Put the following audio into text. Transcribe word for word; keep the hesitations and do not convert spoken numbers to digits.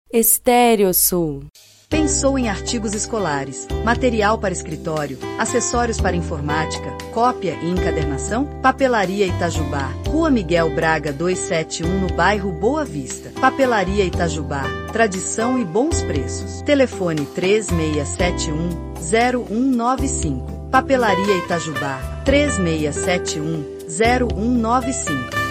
Estéreosul. Pensou em artigos escolares, material para escritório, acessórios para informática, cópia e encadernação? Papelaria Itajubá, Rua Miguel Braga duzentos e setenta e um, no bairro Boa Vista. Papelaria Itajubá, tradição e bons preços. Telefone três seis sete um, zero um nove cinco. Papelaria Itajubá, três seis sete um, zero um nove cinco.